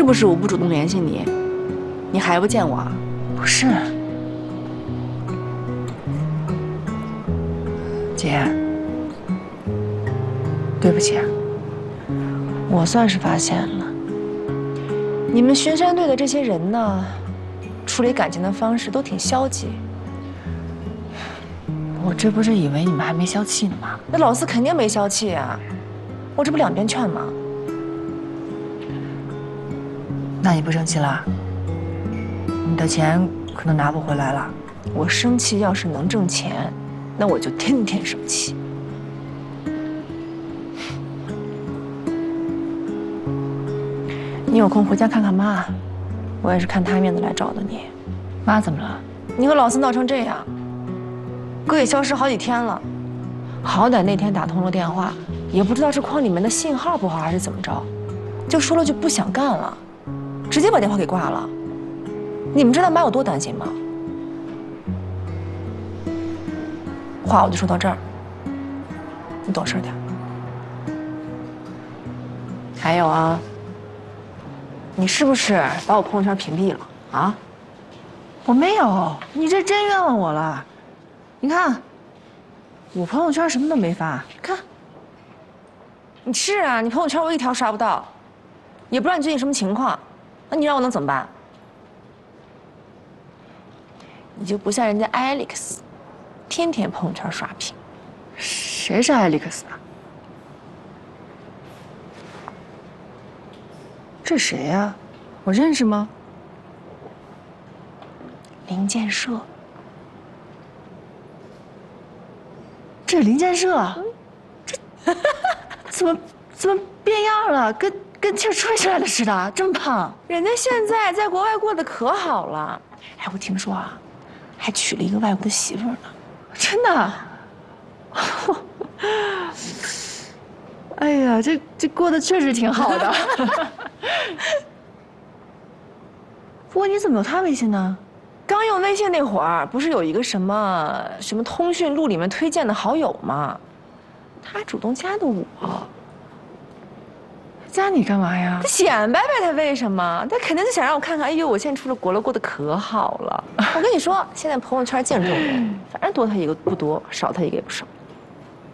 不是我不主动联系你，你还不见我啊？ 不是，姐，对不起，我算是发现了，你们巡山队的这些人呢，处理感情的方式都挺消极。我这不是以为你们还没消气呢吗？那老四肯定没消气啊，我这不两边劝吗？那你不生气了？你的钱可能拿不回来了。我生气要是能挣钱，那我就天天生气。你有空回家看看妈，我也是看她面子来找的你。妈怎么了？你和老四闹成这样，哥也消失好几天了，好歹那天打通了电话，也不知道是框里面的信号不好还是怎么着，就说了句不想干了，直接把电话给挂了。你们知道妈有多担心吗？话我就说到这儿，你懂事点。还有啊，你是不是把我朋友圈屏蔽了啊？我没有，你这真冤枉我了。你看，我朋友圈什么都没发，看。你是啊，你朋友圈我一条刷不到，也不知道你最近什么情况，那你让我能怎么办？你就不像人家 Alex， 天天朋友圈刷屏。谁是 Alex 啊？这谁呀？我认识吗？林建设。这是林建设，这怎么变样了？跟气儿吹出来的似的，这么胖。人家现在在国外过得可好了。哎，我听说啊，还娶了一个外国的媳妇儿呢。真的？哎呀，这过得确实挺好的。不过你怎么有他微信呢？刚用微信那会儿，不是有一个什么通讯录里面推荐的好友吗？他主动加的我。加你干嘛呀？他显摆摆，他为什么？他肯定是想让我看看，哎呦，我现在出了国了，过得可好了。我跟你说，现在朋友圈见这种人，反正多他一个不多，少他一个也不少。